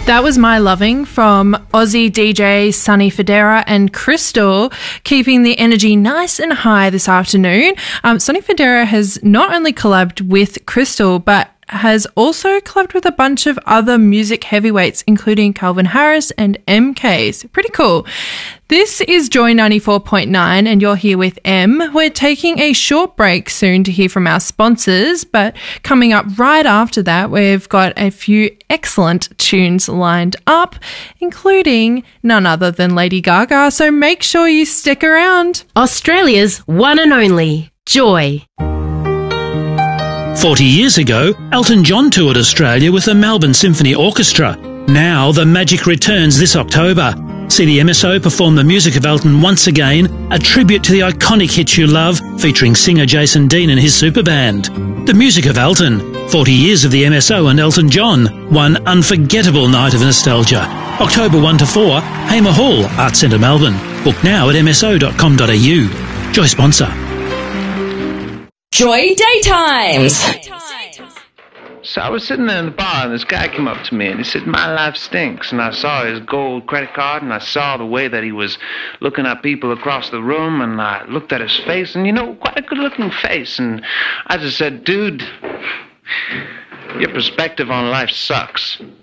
That was My Loving from Aussie DJ Sunny Federa and Crystal, keeping the energy nice and high this afternoon. Sunny Federa has not only collabed with Crystal, but has also collabed with a bunch of other music heavyweights, including Calvin Harris and MKs. Pretty cool. This is Joy 94.9 and you're here with M. We're taking a short break soon to hear from our sponsors, but coming up right after that, we've got a few excellent tunes lined up, including none other than Lady Gaga, so make sure you stick around. Australia's one and only Joy. 40 years ago, Elton John toured Australia with the Melbourne Symphony Orchestra. Now the magic returns this October. See the MSO perform the music of Elton once again, a tribute to the iconic hits you love, featuring singer Jason Dean and his super band. The music of Elton, 40 years of the MSO and Elton John, one unforgettable night of nostalgia. October 1 to 4, Hamer Hall, Arts Centre Melbourne. Book now at mso.com.au. Joy sponsor. Joy Daytimes. So I was sitting there in the bar and this guy came up to me and he said, "My life stinks." And I saw his gold credit card and I saw the way that he was looking at people across the room, and I looked at his face, and quite a good looking face. And I just said, "Dude, your perspective on life sucks."